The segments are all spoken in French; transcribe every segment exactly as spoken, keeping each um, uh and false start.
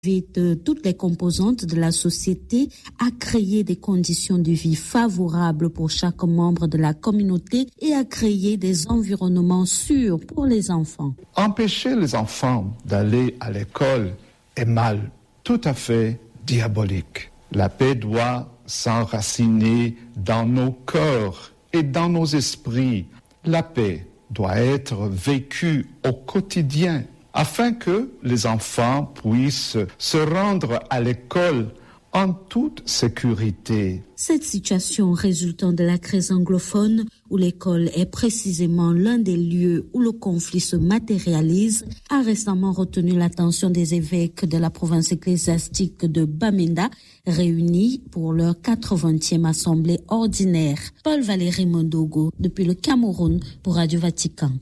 de toutes les composantes de la société à créer des conditions de vie favorables pour chaque membre de la communauté et à créer des environnements sûrs pour les enfants. Empêcher les enfants d'aller à l'école est mal, tout à fait diabolique. La paix doit s'enraciner dans nos cœurs et dans nos esprits. La paix doit être vécue au quotidien, afin que les enfants puissent se rendre à l'école en toute sécurité. Cette situation résultant de la crise anglophone, où l'école est précisément l'un des lieux où le conflit se matérialise, a récemment retenu l'attention des évêques de la province ecclésiastique de Bamenda, réunis pour leur quatre-vingtième assemblée ordinaire. Paul Valéry Mondogo, depuis le Cameroun, pour Radio Vatican.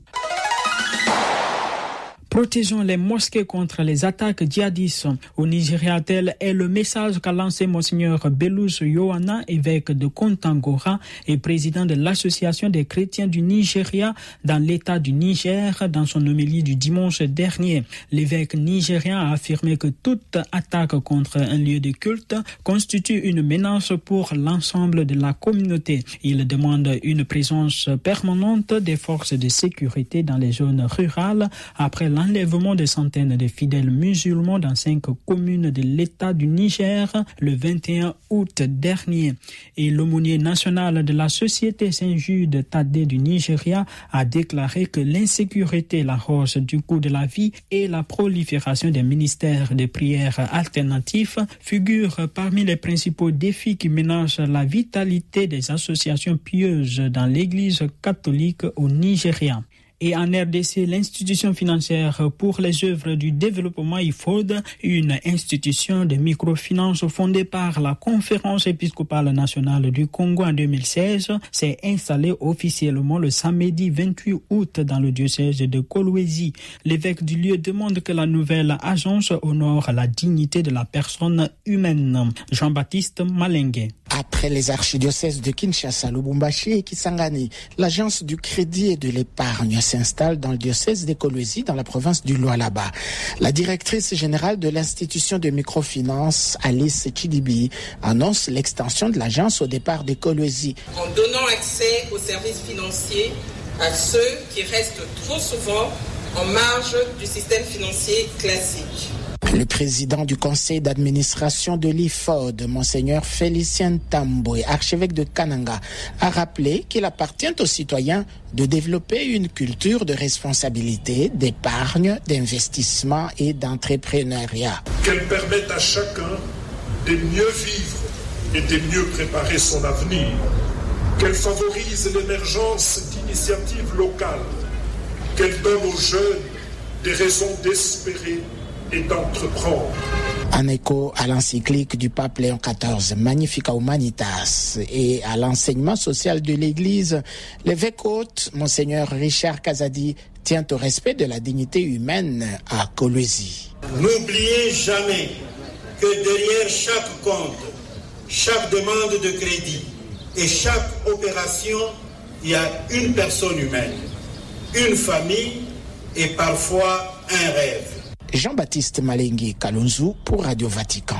Protégeons les mosquées contre les attaques djihadistes. Au Nigeria, tel est le message qu'a lancé Monseigneur Belus Yohana, évêque de Kontagora et président de l'Association des chrétiens du Nigeria dans l'État du Niger dans son homélie du dimanche dernier. L'évêque nigérien a affirmé que toute attaque contre un lieu de culte constitue une menace pour l'ensemble de la communauté. Il demande une présence permanente des forces de sécurité dans les zones rurales après l'enlèvement de centaines de fidèles musulmans dans cinq communes de l'État du Niger le vingt et un août dernier. Et l'aumônier national de la Société Saint-Jude Thaddée du Nigeria a déclaré que l'insécurité, la hausse du coût de la vie et la prolifération des ministères de prière alternatifs figurent parmi les principaux défis qui menacent la vitalité des associations pieuses dans l'Église catholique au Nigeria. Et en R D C, l'institution financière pour les œuvres du développement I F O D, une institution de microfinance fondée par la Conférence épiscopale nationale du Congo en deux mille seize, s'est installée officiellement le samedi vingt-huit août dans le diocèse de Kolwezi. L'évêque du lieu demande que la nouvelle agence honore la dignité de la personne humaine. Jean-Baptiste Malengue. Après les archidiocèses de Kinshasa, Lubumbashi et Kisangani, l'agence du crédit et de l'épargne s'installe dans le diocèse de Kolwezi, dans la province du Lualaba. La directrice générale de l'institution de microfinance, Alice Chidibi, annonce l'extension de l'agence au départ de Kolwezi. En donnant accès aux services financiers à ceux qui restent trop souvent en marge du système financier classique. Le président du conseil d'administration de l'I F O D, Monseigneur Félicien Tamboué, archevêque de Kananga, a rappelé qu'il appartient aux citoyens de développer une culture de responsabilité, d'épargne, d'investissement et d'entrepreneuriat. Qu'elle permette à chacun de mieux vivre et de mieux préparer son avenir. Qu'elle favorise l'émergence d'initiatives locales. Qu'elle donne aux jeunes des raisons d'espérer et d'entreprendre. En écho à l'encyclique du pape Léon quatorze, Magnificat Humanitas, et à l'enseignement social de l'Église, l'évêque hôte, Monseigneur Richard Kazadi, tient au respect de la dignité humaine à Kolwezi. N'oubliez jamais que derrière chaque compte, chaque demande de crédit et chaque opération, il y a une personne humaine, une famille et parfois un rêve. Jean-Baptiste Malengue Kalonzou pour Radio Vatican.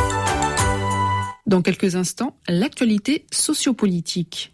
Dans quelques instants, l'actualité sociopolitique.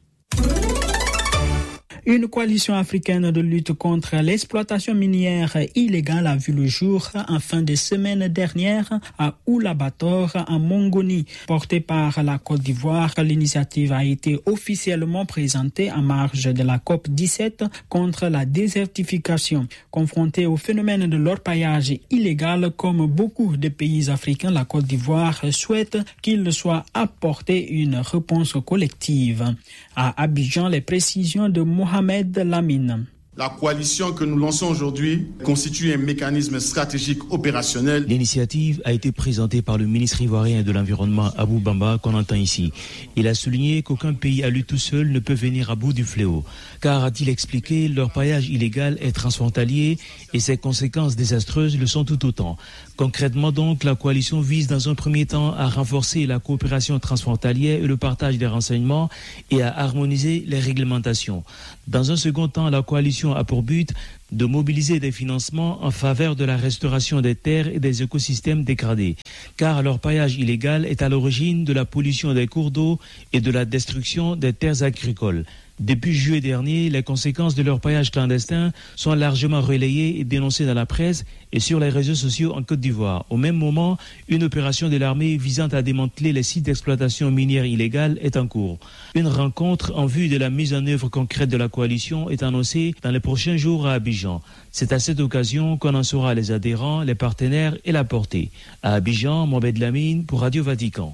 Une coalition africaine de lutte contre l'exploitation minière illégale a vu le jour en fin de semaine dernière à Oulabator, en Mongolie. Portée par la Côte d'Ivoire, l'initiative a été officiellement présentée en marge de la COP dix-sept contre la désertification. Confrontée au phénomène de l'orpaillage illégal, comme beaucoup de pays africains, la Côte d'Ivoire souhaite qu'il soit apporté une réponse collective. À Abidjan, les précisions de Mohamed Lamine. La coalition que nous lançons aujourd'hui constitue un mécanisme stratégique opérationnel. L'initiative a été présentée par le ministre ivoirien de l'Environnement, Abou Bamba, qu'on entend ici. Il a souligné qu'aucun pays à lui tout seul ne peut venir à bout du fléau. Car, a-t-il expliqué, l'orpaillage illégal est transfrontalier et ses conséquences désastreuses le sont tout autant. Concrètement donc, la coalition vise dans un premier temps à renforcer la coopération transfrontalière et le partage des renseignements et à harmoniser les réglementations. Dans un second temps, la coalition formation a pour but de mobiliser des financements en faveur de la restauration des terres et des écosystèmes dégradés, car leur paillage illégal est à l'origine de la pollution des cours d'eau et de la destruction des terres agricoles. Depuis juillet dernier, les conséquences de leur paillage clandestin sont largement relayées et dénoncées dans la presse et sur les réseaux sociaux en Côte d'Ivoire. Au même moment, une opération de l'armée visant à démanteler les sites d'exploitation minière illégale est en cours. Une rencontre en vue de la mise en œuvre concrète de la coalition est annoncée dans les prochains jours à Abidjan. C'est à cette occasion qu'on en saura les adhérents, les partenaires et la portée. À Abidjan, Mohamed Lamine pour Radio Vatican.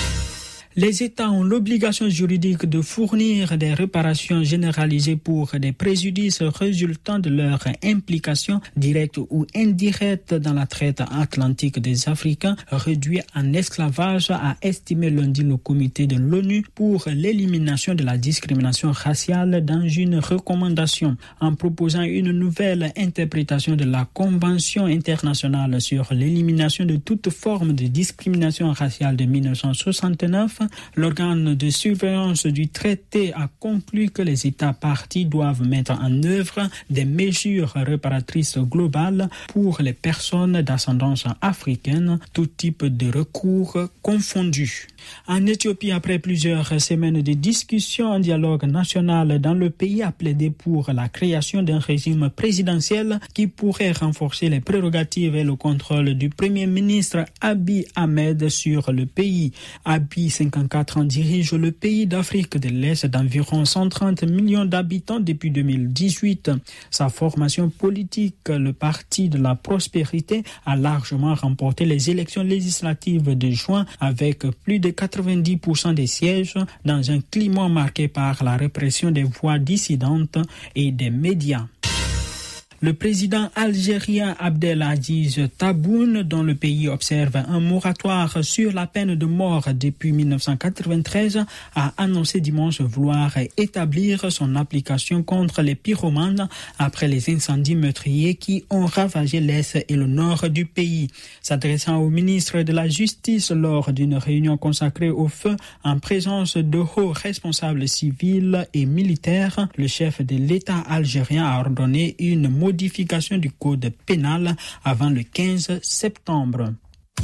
Les États ont l'obligation juridique de fournir des réparations généralisées pour des préjudices résultant de leur implication directe ou indirecte dans la traite atlantique des Africains réduits en esclavage, a estimé lundi le comité de l'ONU pour l'élimination de la discrimination raciale dans une recommandation. En proposant une nouvelle interprétation de la Convention internationale sur l'élimination de toute forme de discrimination raciale de mille neuf cent soixante-neuf, l'organe de surveillance du traité a conclu que les États parties doivent mettre en œuvre des mesures réparatrices globales pour les personnes d'ascendance africaine, tout type de recours confondu. En Éthiopie, après plusieurs semaines de discussions, un dialogue national dans le pays a plaidé pour la création d'un régime présidentiel qui pourrait renforcer les prérogatives et le contrôle du Premier ministre Abiy Ahmed sur le pays. Abiy, cinquante-quatre ans, dirige le pays d'Afrique de l'Est d'environ cent trente millions d'habitants depuis deux mille dix-huit. Sa formation politique, le Parti de la Prospérité, a largement remporté les élections législatives de juin avec plus de quatre-vingt-dix pour cent des sièges dans un climat marqué par la répression des voix dissidentes et des médias. Le président algérien Abdelaziz Tebboune, dont le pays observe un moratoire sur la peine de mort depuis mille neuf cent quatre-vingt-treize, a annoncé dimanche vouloir établir son application contre les pyromanes après les incendies meurtriers qui ont ravagé l'est et le nord du pays. S'adressant au ministre de la Justice lors d'une réunion consacrée au feu en présence de hauts responsables civils et militaires, le chef de l'État algérien a ordonné une modification modification du code pénal avant le quinze septembre.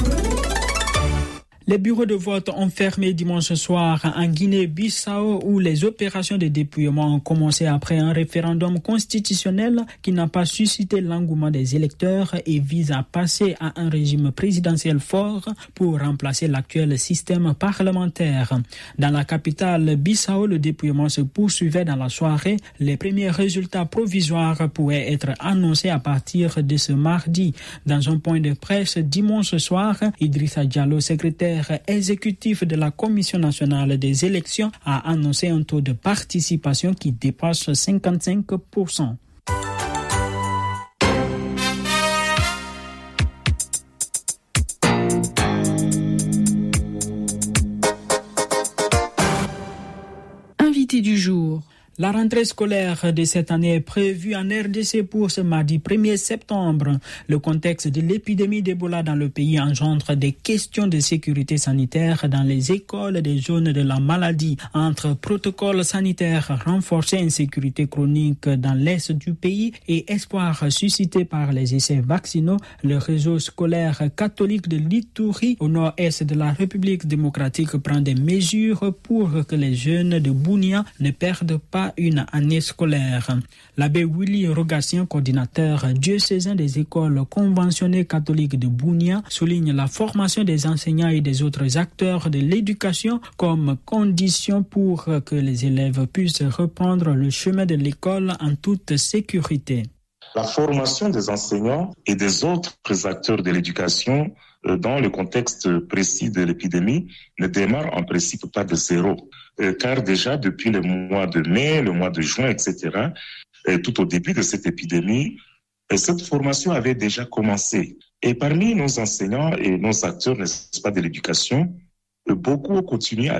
Les bureaux de vote ont fermé dimanche soir en Guinée-Bissau où les opérations de dépouillement ont commencé après un référendum constitutionnel qui n'a pas suscité l'engouement des électeurs et vise à passer à un régime présidentiel fort pour remplacer l'actuel système parlementaire. Dans la capitale Bissau, le dépouillement se poursuivait dans la soirée. Les premiers résultats provisoires pourraient être annoncés à partir de ce mardi. Dans un point de presse dimanche soir, Idrissa Diallo, secrétaire exécutif de la Commission nationale des élections, a annoncé un taux de participation qui dépasse cinquante-cinq pour cent. Invité du jour. La rentrée scolaire de cette année est prévue en R D C pour ce mardi premier septembre. Le contexte de l'épidémie d'Ebola dans le pays engendre des questions de sécurité sanitaire dans les écoles des zones de la maladie. Entre protocoles sanitaires renforcés, insécurité chronique dans l'est du pays et espoir suscité par les essais vaccinaux, le réseau scolaire catholique de l'Ituri au nord-est de la République démocratique prend des mesures pour que les jeunes de Bunia ne perdent pas une année scolaire. L'abbé Willy Rogatien, coordinateur diocésain des écoles conventionnées catholiques de Bunia, souligne la formation des enseignants et des autres acteurs de l'éducation comme condition pour que les élèves puissent reprendre le chemin de l'école en toute sécurité. La formation des enseignants et des autres acteurs de l'éducation dans le contexte précis de l'épidémie ne démarre en principe pas de zéro. Car déjà depuis le mois de mai, le mois de juin, et cetera, tout au début de cette épidémie, cette formation avait déjà commencé. Et parmi nos enseignants et nos acteurs, n'est-ce pas, de l'éducation, beaucoup ont continué à bénéficier de ces différentes formations, même pendant les vacances scolaires qui ont suivi. Et cela, c'est grâce à la mobilisation de l'ensemble des acteurs, n'est-ce pas, de l'éducation, et de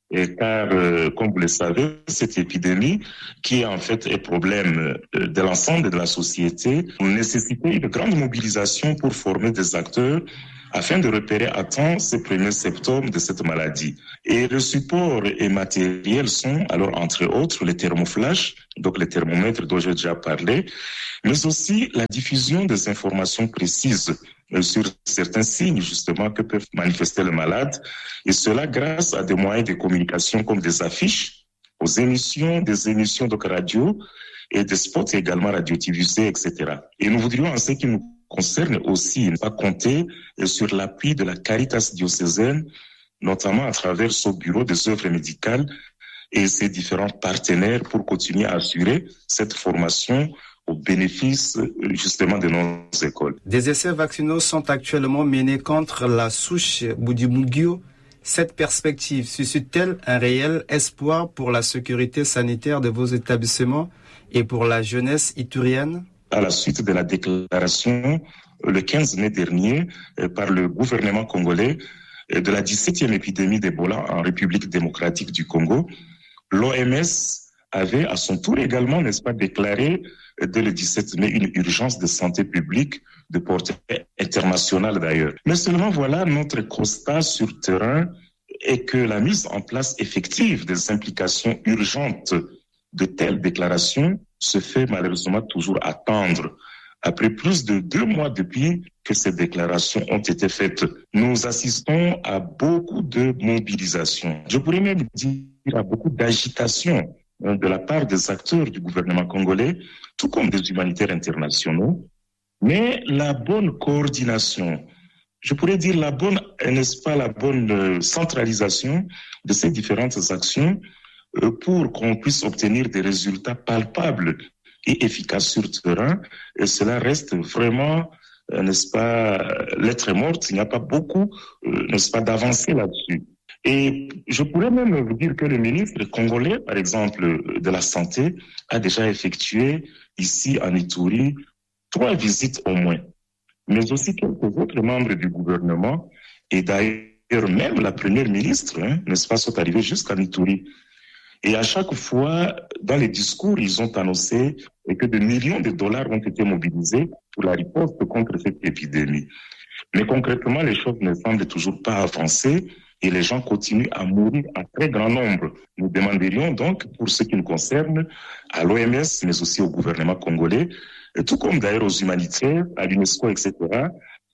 Et car, euh, comme vous le savez, cette épidémie, qui est en fait un problème euh, de l'ensemble de la société, nécessitait une grande mobilisation pour former des acteurs afin de repérer à temps ces premiers symptômes de cette maladie. Et le support et matériel sont, alors, entre autres, les thermoflash, donc les thermomètres dont j'ai déjà parlé, mais aussi la diffusion des informations précises sur certains signes, justement, que peuvent manifester le malade, et cela grâce à des moyens de communication comme des affiches, aux émissions, des émissions de radio et des spots également radio-diffusés, et cetera. Et nous voudrions, en ce qui nous concerne aussi, ne pas compter sur l'appui de la Caritas diocésaine, notamment à travers son bureau des œuvres médicales et ses différents partenaires pour continuer à assurer cette formation au bénéfice justement de nos écoles. Des essais vaccinaux sont actuellement menés contre la souche Bundibugyo. Cette perspective suscite-t-elle un réel espoir pour la sécurité sanitaire de vos établissements et pour la jeunesse iturienne? À la suite de la déclaration le quinze mai dernier par le gouvernement congolais de la dix-septième épidémie d'Ebola en République démocratique du Congo, l'O M S avait à son tour également, n'est-ce pas, déclaré dès le dix-sept mai une urgence de santé publique de portée internationale d'ailleurs. Mais seulement voilà, notre constat sur terrain est que la mise en place effective des implications urgentes de telles déclarations se fait malheureusement toujours attendre. Après plus de deux mois depuis que ces déclarations ont été faites, nous assistons à beaucoup de mobilisation. Je pourrais même dire à beaucoup d'agitation de la part des acteurs du gouvernement congolais, tout comme des humanitaires internationaux. Mais la bonne coordination, je pourrais dire la bonne, n'est-ce pas, la bonne centralisation de ces différentes actions pour qu'on puisse obtenir des résultats palpables et efficaces sur le terrain. Et cela reste vraiment, n'est-ce pas, lettre morte. Il n'y a pas beaucoup, n'est-ce pas, d'avancées là-dessus. Et je pourrais même vous dire que le ministre congolais, par exemple, de la Santé, a déjà effectué ici en Ituri trois visites au moins, mais aussi quelques autres membres du gouvernement et d'ailleurs même la première ministre, hein, n'est-ce pas, sont arrivés jusqu'en Ituri. Et à chaque fois, dans les discours, ils ont annoncé que des millions de dollars ont été mobilisés pour la riposte contre cette épidémie. Mais concrètement, les choses ne semblent toujours pas avancer et les gens continuent à mourir en très grand nombre. Nous demanderions donc, pour ce qui nous concerne, à l'O M S, mais aussi au gouvernement congolais, tout comme d'ailleurs aux humanitaires, à l'UNESCO, et cetera,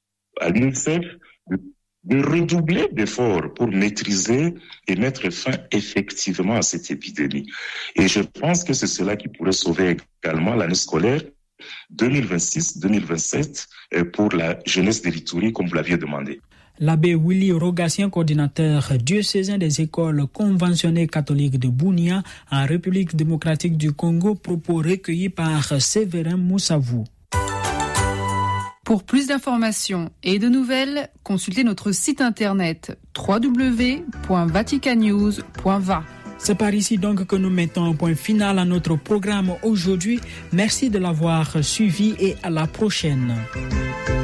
à l'UNICEF, de, de redoubler d'efforts pour maîtriser et mettre fin effectivement à cette épidémie. Et je pense que c'est cela qui pourrait sauver également l'année scolaire deux mille vingt-six deux mille vingt-sept pour la jeunesse de l'Ituri, comme vous l'aviez demandé. L'abbé Willy Rogatien, coordinateur diocésain des écoles conventionnées catholiques de Bunia en République démocratique du Congo, propos recueillis par Séverin Moussavou. Pour plus d'informations et de nouvelles, consultez notre site internet w w w point vatican news point v a. C'est par ici donc que nous mettons un point final à notre programme aujourd'hui. Merci de l'avoir suivi et à la prochaine.